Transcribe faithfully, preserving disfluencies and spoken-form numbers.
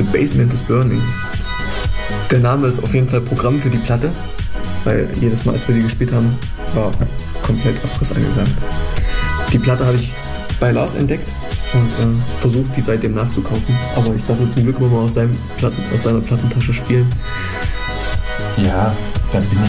Basement is Burning. Der Name ist auf jeden Fall Programm für die Platte, weil jedes Mal, als wir die gespielt haben, war komplett Abriss angesagt. Die Platte habe ich bei Lars entdeckt und ähm, versucht, die seitdem nachzukaufen. Aber ich darf zum Glück immer mal aus, seinem Platten, aus seiner Plattentasche spielen. Ja, da bin ich